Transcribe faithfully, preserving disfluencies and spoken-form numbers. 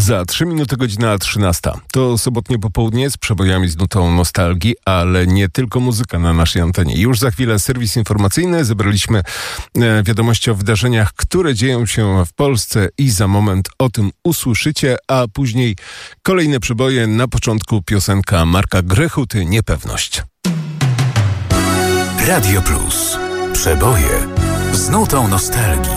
Za trzy minuty godzina trzynasta. To sobotnie popołudnie z przebojami z nutą nostalgii, ale nie tylko muzyka na naszej antenie. Już za chwilę serwis informacyjny. Zebraliśmy e, wiadomości o wydarzeniach, które dzieją się w Polsce i za moment o tym usłyszycie, a później kolejne przeboje. Na początku piosenka Marka Grechuty, Niepewność. Radio Plus. Przeboje z nutą nostalgii.